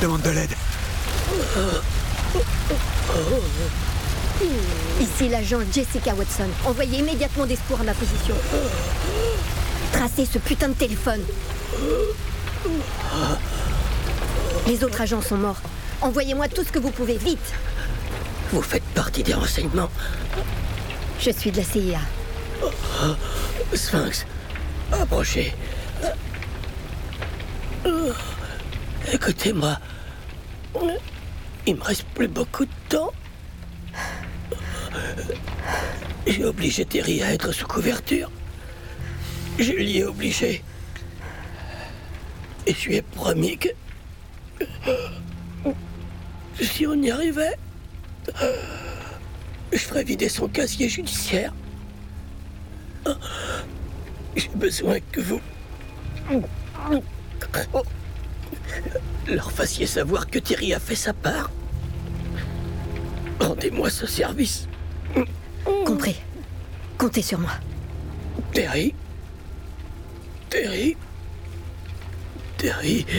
demande de l'aide. Ici l'agent Jessica Watson. Envoyez immédiatement des secours à ma position. Tracez ce putain de téléphone. Les autres agents sont morts. Envoyez-moi tout ce que vous pouvez, vite. Vous faites partie des renseignements. Je suis de la CIA. Sphinx, approchez. Écoutez-moi. Il me reste plus beaucoup de temps. J'ai obligé Terry à être sous couverture. Je l'y ai obligé. Et je lui ai promis que... si on y arrivait, je ferais vider son casier judiciaire. J'ai besoin que vous... leur fassiez savoir que Terry a fait sa part. Rendez-moi ce service. Compris. Comptez sur moi. Terry. Terry. Terry.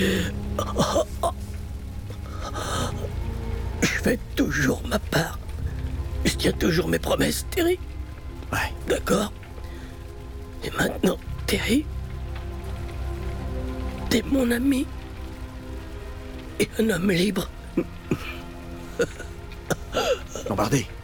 Je fais toujours ma part. Je tiens toujours mes promesses, Terry. Ouais. D'accord. Et maintenant, Terry, t'es mon ami. Et un homme libre. Bombardé.